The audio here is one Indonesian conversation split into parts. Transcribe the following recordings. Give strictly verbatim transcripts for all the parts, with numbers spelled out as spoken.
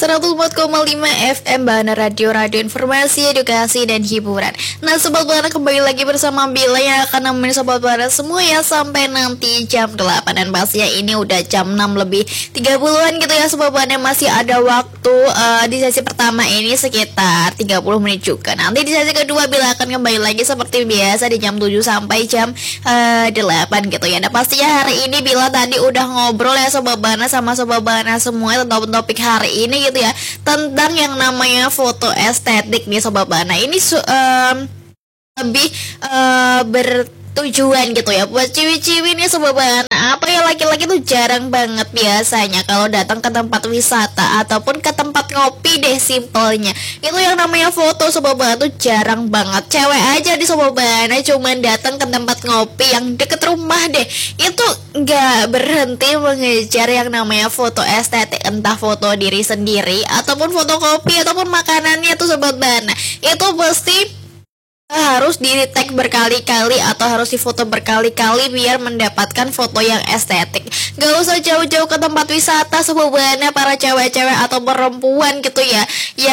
seratus empat koma lima F M Bahana Radio, radio informasi, edukasi, dan hiburan. Nah Sobat Bahana, kembali lagi bersama Bila yang akan nemenin Sobat Bahana semua ya sampai nanti jam delapan. Dan pastinya ini udah jam enam lebih tiga puluhan gitu ya Sobat Bahana. Masih ada waktu uh, di sesi pertama ini sekitar tiga puluh menit juga. Nanti di sesi kedua Bila akan kembali lagi seperti biasa di jam tujuh sampai jam uh, delapan gitu ya. Nah pastinya hari ini Bila tadi udah ngobrol ya Sobat Bahana sama Sobat Bahana semua tentang topik hari ini gitu ya, tentang yang namanya foto estetik nih Sobat Bahana. Ini um, lebih uh, bertujuan gitu ya buat ciwi-ciwi nih Sobat Bahana. Apa ya, laki-laki tuh jarang banget biasanya kalau datang ke tempat wisata ataupun ke tempat ngopi deh simpelnya. Itu yang namanya foto Sobat Bahana tuh jarang banget. Cewek aja di Sobat Bahana cuman datang ke tempat ngopi yang deket rumah deh, itu nggak berhenti mengejar yang namanya foto estetik, entah foto diri sendiri ataupun foto kopi ataupun makanannya tuh Sobat Bahana. Itu pasti harus di tag berkali-kali atau harus difoto berkali-kali biar mendapatkan foto yang estetik. Gak usah jauh-jauh ke tempat wisata Sobat Bahana, para cewek-cewek atau perempuan gitu ya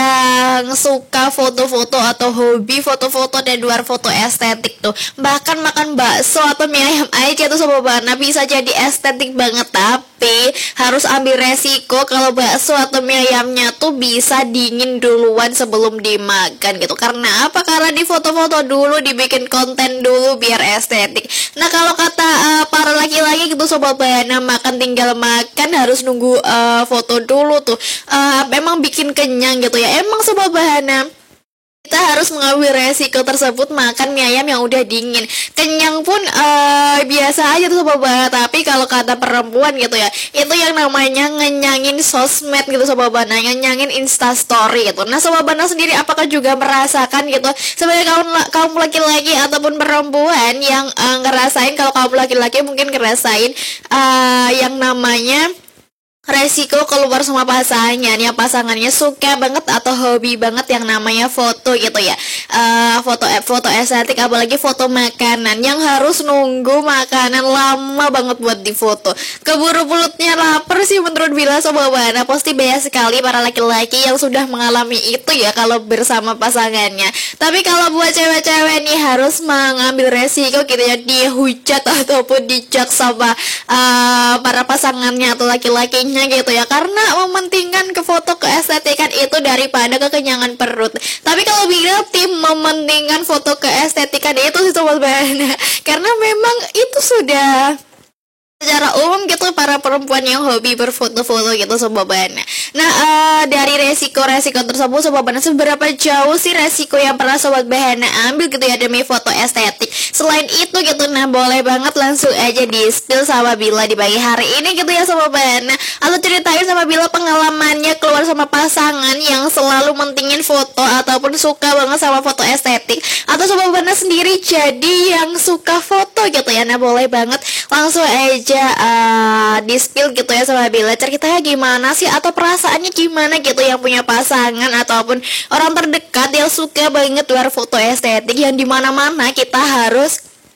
yang suka foto-foto atau hobi foto-foto dan luar foto estetik tuh. Bahkan makan bakso atau mie ayam aja tuh Sobat Bahana bisa jadi estetik banget, tapi harus ambil resiko kalau bakso atau mie ayamnya tuh bisa dingin duluan sebelum dimakan gitu. Karena apa? Karena di foto-foto dulu, dibikin konten dulu biar estetik. Nah kalau kata uh, para laki-laki gitu Sobat Bahana, makan tinggal makan, harus nunggu uh, foto dulu tuh. uh, Memang bikin kenyang gitu ya. Emang Sobat Bahana, kita harus mengambil resiko tersebut makan mie ayam yang udah dingin. Kenyang pun uh, biasa aja tuh Sobat Bahana. Tapi kalau kata perempuan gitu ya, itu yang namanya ngenyangin sosmed gitu Sobat Bahana, ngenyangin instastory gitu. Nah Sobat Bahana sendiri apakah juga merasakan gitu sebagai kaum, kaum laki-laki ataupun perempuan yang uh, ngerasain, kalau kaum laki-laki mungkin ngerasain uh, yang namanya resiko keluar sama pasangan, ya pasangannya suka banget atau hobi banget yang namanya foto gitu ya, uh, foto foto estetik, apalagi foto makanan yang harus nunggu makanan lama banget buat difoto. Keburu mulutnya lapar sih menurut Bila Sobat Bahana. Pasti banyak sekali para laki-laki yang sudah mengalami itu ya kalau bersama pasangannya. Tapi kalau buat cewek-cewek nih harus mengambil resiko gitu ya, dihujat ataupun dicak sama uh, para pasangannya atau laki-lakinya gitu ya, karena mementingkan ke foto keestetikan itu daripada kekenyangan perut. Tapi kalau Bila tim mementingkan foto keestetikan itu sih Sobat Bahana, karena memang itu sudah secara umum gitu para perempuan yang hobi berfoto-foto gitu Sobat Bahana. Nah uh, dari resiko-resiko tersebut Sobat Bahana, seberapa jauh sih resiko yang pernah Sobat Bahana ambil gitu ya demi foto estetik? Selain itu gitu, nah boleh banget langsung aja di spill sama Bila di pagi hari ini gitu ya Sobat Bahana, atau ceritain sama Bila pengalamannya keluar sama pasangan yang selalu mentingin foto ataupun suka banget sama foto estetik, atau Sobat Bahana sendiri jadi yang suka foto gitu ya. Nah boleh banget langsung aja uh, di spill gitu ya sama Bila, ceritanya gimana sih atau perasaannya gimana gitu yang punya pasangan ataupun orang terdekat yang suka banget luar foto estetik, yang dimana-mana kita harus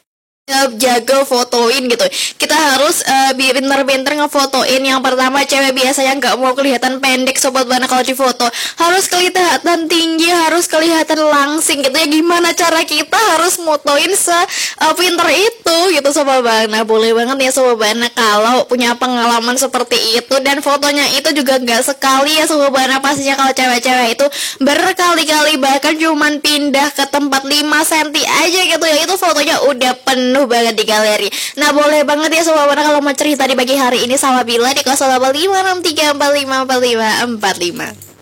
jaga fotoin gitu. Kita harus uh, pinter-pinter ngefotoin. Yang pertama, cewek biasanya nggak mau kelihatan pendek Sobat Bahana kalau di foto, harus kelihatan tinggi, harus kelihatan langsing gitu ya. Gimana cara kita harus motoin se uh, pinter itu gitu Sobat Bahana. Boleh banget ya Sobat Bahana kalau punya pengalaman seperti itu, dan fotonya itu juga nggak sekali ya Sobat Bahana. Pastinya kalau cewek-cewek itu berkali-kali, bahkan cuman pindah ke tempat lima sentimeter aja gitu ya, itu fotonya udah penuh penuh banget di galeri. Nah boleh banget ya Sobat Bahana kalau mau cerita di pagi hari ini sama Bila di nol delapan lima enam tiga empat lima empat lima empat lima.